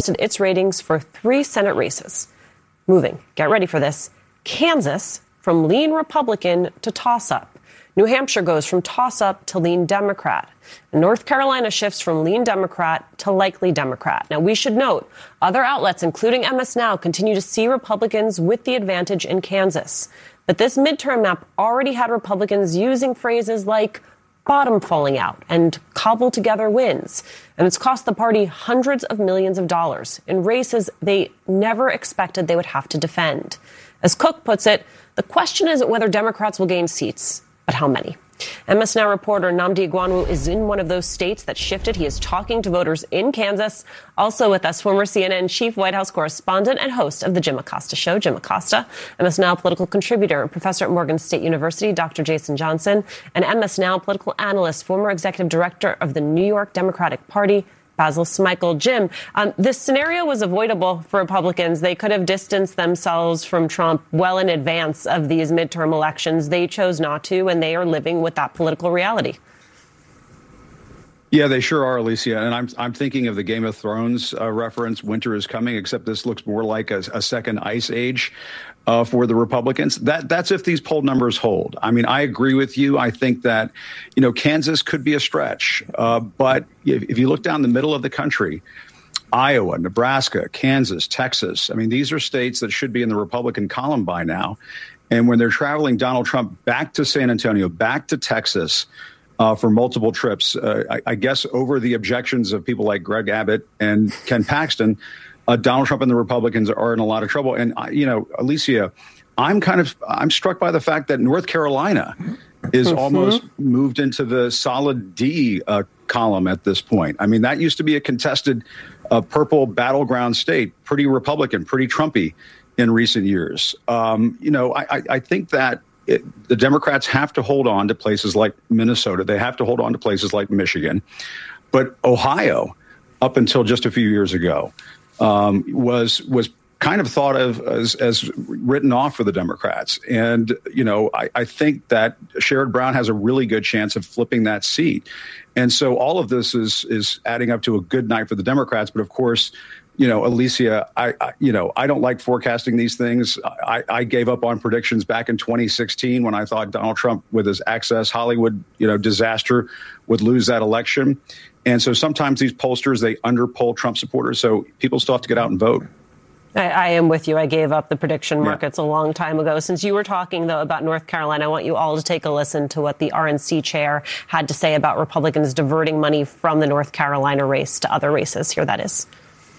boosted its ratings for 3 Senate races. Moving, get ready for this, Kansas from lean Republican to toss-up. New Hampshire goes from toss-up to lean Democrat. And North Carolina shifts from lean Democrat to likely Democrat. Now, we should note, other outlets, including MS Now, continue to see Republicans with the advantage in Kansas. But this midterm map already had Republicans using phrases like bottom falling out and cobble together wins. And it's cost the party hundreds of millions of dollars in races they never expected they would have to defend. As Cook puts it, the question isn't whether Democrats will gain seats, but how many. MS Now reporter Nnamdi Egwuonwu is in one of those states that shifted. He is talking to voters in Kansas. Also with us, former CNN chief White House correspondent and host of the Jim Acosta Show, Jim Acosta, MS Now political contributor and professor at Morgan State University, Dr. Jason Johnson, and MS Now political analyst, former executive director of the New York Democratic Party, Basil Smikle. Jim, this scenario was avoidable for Republicans. They could have distanced themselves from Trump well in advance of these midterm elections. They chose not to, and they are living with that political reality. Yeah, they sure are, Alicia. And I'm thinking of the Game of Thrones reference, winter is coming, except this looks more like a second ice age for the Republicans. That's if these poll numbers hold. I mean, I agree with you. I think that, Kansas could be a stretch. But if you look down the middle of the country, Iowa, Nebraska, Kansas, Texas, I mean, these are states that should be in the Republican column by now. And when they're traveling Donald Trump back to San Antonio, back to Texas, for multiple trips, I guess over the objections of people like Greg Abbott and Ken Paxton, Donald Trump and the Republicans are in a lot of trouble. And, Alicia, I'm struck by the fact that North Carolina is almost moved into the solid D column at this point. I mean, that used to be a contested purple battleground state, pretty Republican, pretty Trumpy in recent years. I think that the Democrats have to hold on to places like Minnesota. They have to hold on to places like Michigan. But Ohio, up until just a few years ago, was kind of thought of as written off for the Democrats. And, I think that Sherrod Brown has a really good chance of flipping that seat. And so all of this is adding up to a good night for the Democrats. But of course, Alicia, I don't like forecasting these things. I gave up on predictions back in 2016 when I thought Donald Trump, with his Access Hollywood, disaster, would lose that election. And so sometimes these pollsters, they underpoll Trump supporters. So people still have to get out and vote. I am with you. I gave up the prediction markets a long time ago. Since you were talking, though, about North Carolina, I want you all to take a listen to what the RNC chair had to say about Republicans diverting money from the North Carolina race to other races. Here that is.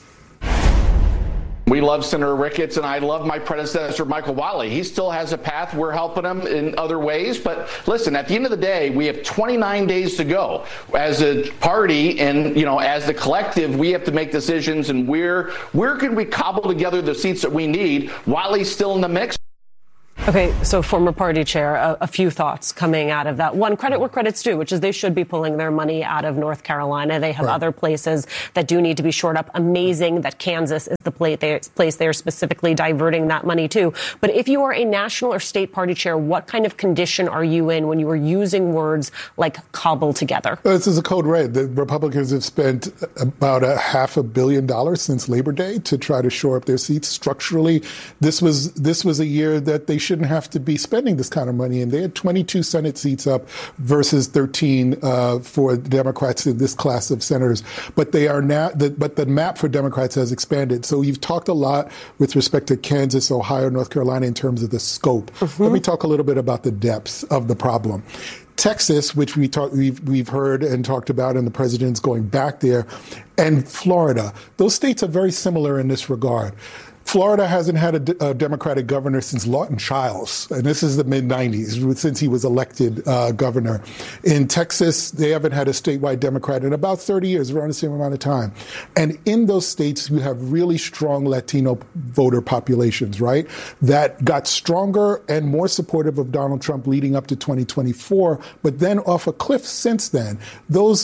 We love Senator Ricketts, and I love my predecessor, Michael Whatley. He still has a path. We're helping him in other ways. But listen, at the end of the day, we have 29 days to go. As a party and, as the collective, we have to make decisions. And where can we cobble together the seats that we need? Whatley's still in the mix. Okay, so former party chair, a few thoughts coming out of that. One, credit where credit's due, which is they should be pulling their money out of North Carolina. They have other places that do need to be shored up. Amazing that Kansas is the place they are specifically diverting that money to. But if you are a national or state party chair, what kind of condition are you in when you are using words like cobble together? This is a code red. The Republicans have spent about $500 million since Labor Day to try to shore up their seats structurally. This was a year that they shouldn't have to be spending this kind of money, and they had 22 Senate seats up versus 13 for the Democrats in this class of senators. But they are now, but the map for Democrats has expanded. So you've talked a lot with respect to Kansas, Ohio, North Carolina in terms of the scope. Let me talk a little bit about the depths of the problem. Texas, which we've heard and talked about, and the president's going back there, and Florida. Those states are very similar in this regard. Florida hasn't had a Democratic governor since Lawton Chiles, and this is the mid-'90s, since he was elected governor. In Texas, they haven't had a statewide Democrat in about 30 years, around the same amount of time. And in those states, you have really strong Latino voter populations, right, that got stronger and more supportive of Donald Trump leading up to 2024, but then off a cliff since then. Those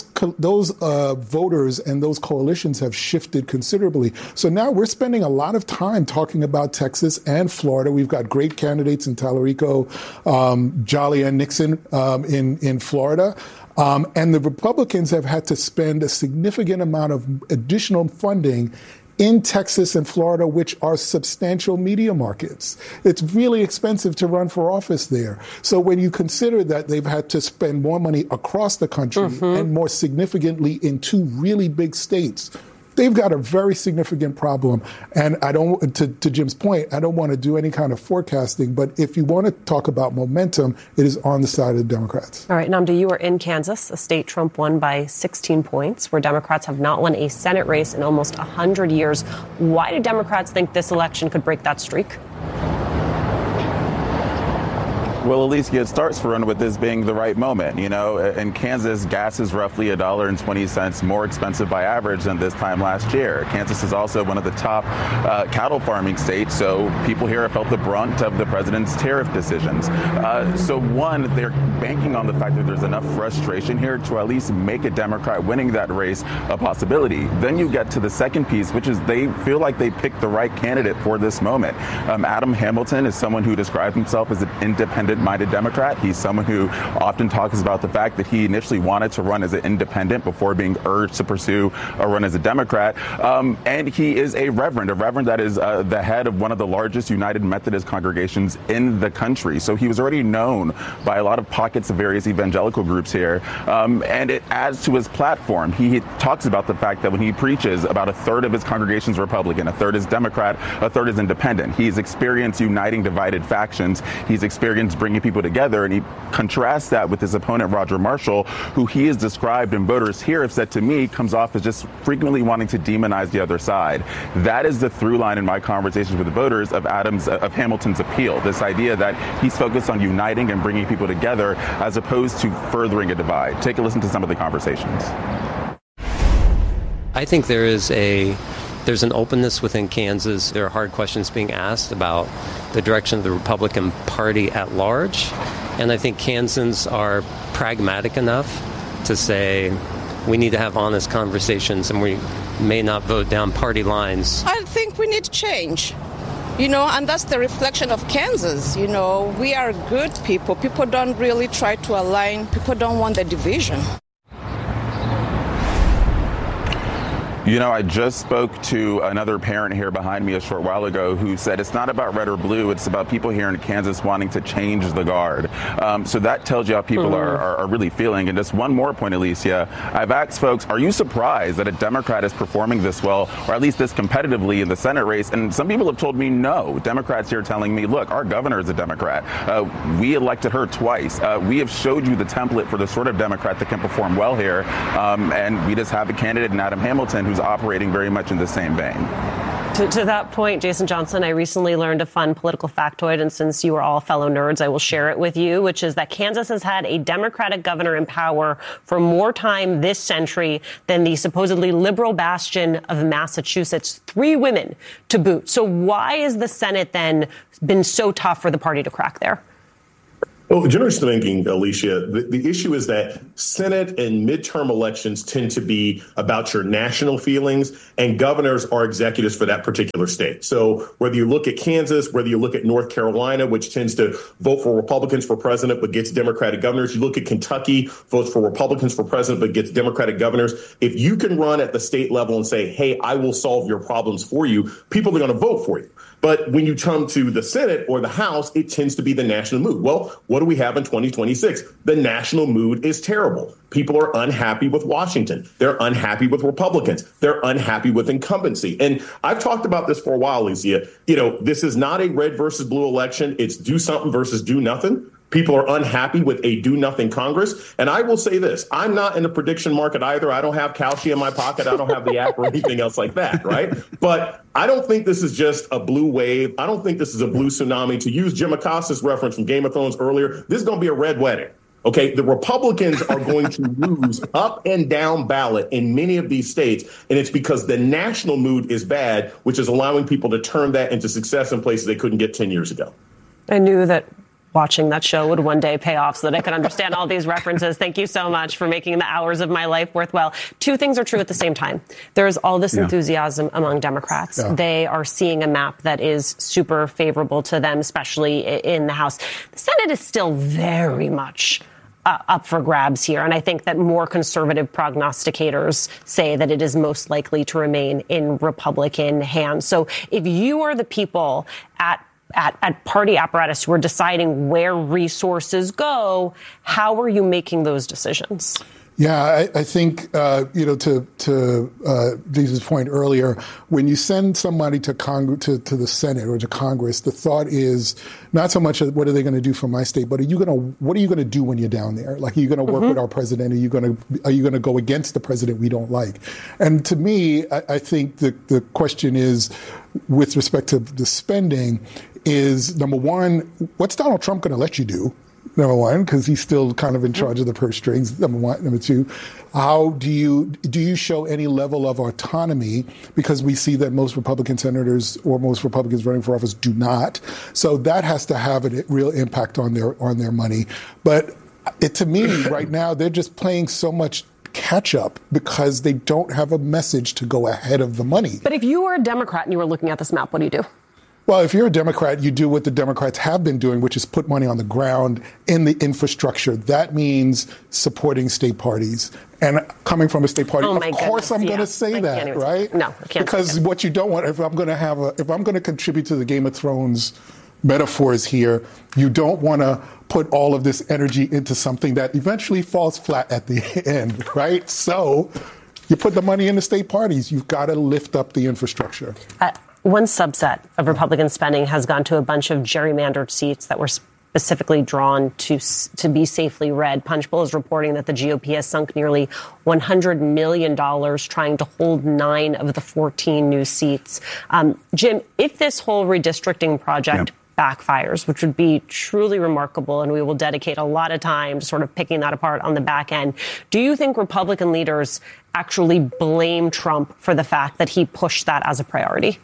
voters and those coalitions have shifted considerably. So now we're spending a lot of time talking about Texas and Florida. We've got great candidates in Tallarico, Jolly and Nixon in Florida. And the Republicans have had to spend a significant amount of additional funding in Texas and Florida, which are substantial media markets. It's really expensive to run for office there. So when you consider that they've had to spend more money across the country and more significantly in two really big states, they've got a very significant problem. And I don't, to Jim's point, I don't want to do any kind of forecasting, but if you want to talk about momentum, it is on the side of the Democrats. All right, Nnamdi, you are in Kansas, a state Trump won by 16 points, where Democrats have not won a Senate race in almost 100 years. Why do Democrats think this election could break that streak? Well, Alicia, it starts for one with this being the right moment. You know, in Kansas, gas is roughly $1.20 more expensive by average than this time last year. Kansas is also one of the top cattle farming states, so people here have felt the brunt of the president's tariff decisions. So one, they're banking on the fact that there's enough frustration here to at least make a Democrat winning that race a possibility. Then you get to the second piece, which is they feel like they picked the right candidate for this moment. Adam Hamilton is someone who describes himself as an independent-minded Democrat. He's someone who often talks about the fact that he initially wanted to run as an independent before being urged to pursue a run as a Democrat. And he is a reverend that is the head of one of the largest United Methodist congregations in the country. So he was already known by a lot of pockets of various evangelical groups here. And it adds to his platform. He talks about the fact that when he preaches, about a third of his congregation's Republican, a third is Democrat, a third is independent. He's experienced uniting divided factions. He's experienced bringing people together, and he contrasts that with his opponent, Roger Marshall, who he has described and voters here have said to me comes off as just frequently wanting to demonize the other side. That is the through line in my conversations with the voters of Hamilton's appeal, this idea that he's focused on uniting and bringing people together as opposed to furthering a divide. Take a listen to some of the conversations. I think there's an openness within Kansas. There are hard questions being asked about the direction of the Republican Party at large. And I think Kansans are pragmatic enough to say we need to have honest conversations and we may not vote down party lines. I think we need change. And that's the reflection of Kansas. We are good people. People don't really try to align. People don't want the division. I just spoke to another parent here behind me a short while ago who said it's not about red or blue. It's about people here in Kansas wanting to change the guard. So that tells you how people are really feeling. And just one more point, Alicia. I've asked folks, are you surprised that a Democrat is performing this well, or at least this competitively in the Senate race? And some people have told me no. Democrats here telling me, look, our governor is a Democrat. We elected her twice. We have showed you the template for the sort of Democrat that can perform well here. And we just have a candidate in Adam Hamilton who's operating very much in the same vein. To that point, Jason Johnson, I recently learned a fun political factoid, and since you are all fellow nerds, I will share it with you, which is that Kansas has had a Democratic governor in power for more time this century than the supposedly liberal bastion of Massachusetts, 3 women to boot. So why has the Senate then been so tough for the party to crack there? Well, generally speaking, Alicia, the issue is that Senate and midterm elections tend to be about your national feelings, and governors are executives for that particular state. So whether you look at Kansas, whether you look at North Carolina, which tends to vote for Republicans for president but gets Democratic governors, you look at Kentucky, votes for Republicans for president but gets Democratic governors. If you can run at the state level and say, hey, I will solve your problems for you, people are going to vote for you. But when you come to the Senate or the House, it tends to be the national mood. Well, what do we have in 2026? The national mood is terrible. People are unhappy with Washington. They're unhappy with Republicans. They're unhappy with incumbency. And I've talked about this for a while, Alicia. This is not a red versus blue election. It's do something versus do nothing. People are unhappy with a do-nothing Congress. And I will say this, I'm not in the prediction market either. I don't have Kalshi in my pocket. I don't have the app or anything else like that, right? But I don't think this is just a blue wave. I don't think this is a blue tsunami. To use Jim Acosta's reference from Game of Thrones earlier, this is going to be a red wedding. OK, the Republicans are going to lose up and down ballot in many of these states. And it's because the national mood is bad, which is allowing people to turn that into success in places they couldn't get 10 years ago. I knew that watching that show would one day pay off so that I could understand all these references. Thank you so much for making the hours of my life worthwhile. 2 things are true at the same time. There's all this enthusiasm among Democrats. Yeah. They are seeing a map that is super favorable to them, especially in the House. The Senate is still very much up for grabs here. And I think that more conservative prognosticators say that it is most likely to remain in Republican hands. So if you are the people at party apparatus who are deciding where resources go, how are you making those decisions? Yeah, I think, to Jesus' point earlier, when you send somebody to the Senate or to Congress, the thought is not so much what are they going to do for my state, but what are you going to do when you're down there? Like, are you going to work with our president? Are you going to go against the president we don't like? And to me, I think the question is, with respect to the spending, is number one, what's Donald Trump going to let you do? Number one, because he's still kind of in charge of the purse strings. Number one. Number two, how do you show any level of autonomy? Because we see that most Republican senators or most Republicans running for office do not. So that has to have a real impact on their money. But to me, right now, they're just playing so much catch up because they don't have a message to go ahead of the money. But if you were a Democrat and you were looking at this map, what do you do? Well, if you're a Democrat, you do what the Democrats have been doing, which is put money on the ground in the infrastructure. That means supporting state parties. And coming from a state party, of course I'm going to say that, right? No, I can't. Because what you don't want, if I'm going to contribute to the Game of Thrones metaphors here, you don't want to put all of this energy into something that eventually falls flat at the end, right? So you put the money in the state parties. You've got to lift up the infrastructure. One subset of Republican spending has gone to a bunch of gerrymandered seats that were specifically drawn to be safely red. Punchbowl is reporting that the GOP has sunk nearly $100 million trying to hold 9 of the 14 new seats. Jim, if this whole redistricting project backfires, which would be truly remarkable, and we will dedicate a lot of time to sort of picking that apart on the back end, do you think Republican leaders actually blame Trump for the fact that he pushed that as a priority?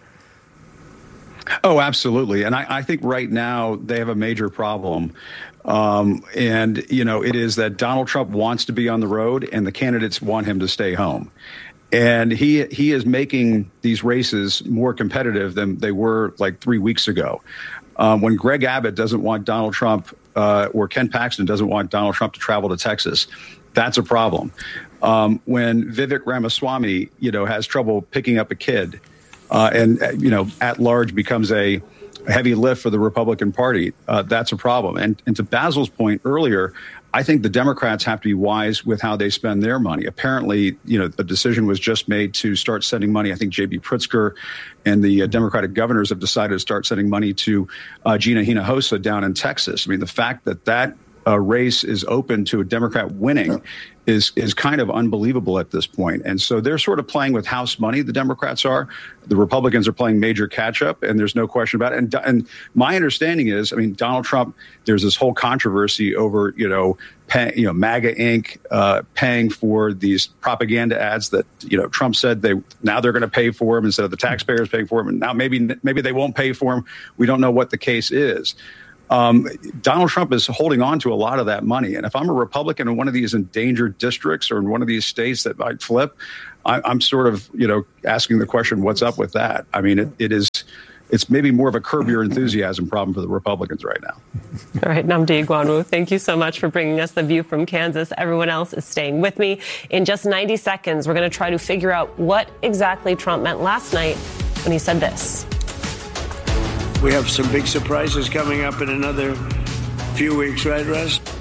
Oh, absolutely. And I think right now they have a major problem. And, it is that Donald Trump wants to be on the road and the candidates want him to stay home. And he is making these races more competitive than they were like 3 weeks ago. When Greg Abbott doesn't want Donald Trump or Ken Paxton doesn't want Donald Trump to travel to Texas, that's a problem. When Vivek Ramaswamy, has trouble picking up a kid, and at large becomes a heavy lift for the Republican Party, that's a problem. And to Basil's point earlier, I think the Democrats have to be wise with how they spend their money. Apparently, the decision was just made to start sending money. I think J.B. Pritzker and the Democratic governors have decided to start sending money to Gina Hinojosa down in Texas. I mean, the fact that race is open to a Democrat winning is kind of unbelievable at this point. And so they're sort of playing with house money, the Democrats are. The Republicans are playing major catch up, and there's no question about it. And my understanding is, Donald Trump, there's this whole controversy over, MAGA Inc. Paying for these propaganda ads that, Trump said now they're going to pay for them instead of the taxpayers paying for them. And now maybe they won't pay for them. We don't know what the case is. Donald Trump is holding on to a lot of that money. And if I'm a Republican in one of these endangered districts or in one of these states that might flip, I'm sort of, asking the question, what's up with that? It's maybe more of a curb your enthusiasm problem for the Republicans right now. All right, Nnamdi Egwuonwu, thank you so much for bringing us the view from Kansas. Everyone else is staying with me. In just 90 seconds, we're going to try to figure out what exactly Trump meant last night when he said this. We have some big surprises coming up in another few weeks, right, Russ?